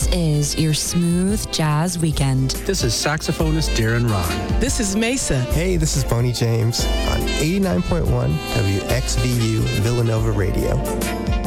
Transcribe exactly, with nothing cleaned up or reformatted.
is your smooth jazz weekend. This is saxophonist Darren Ron. This is Mesa. Hey, this is Boney James on eighty-nine point one W X V U Villanova Radio.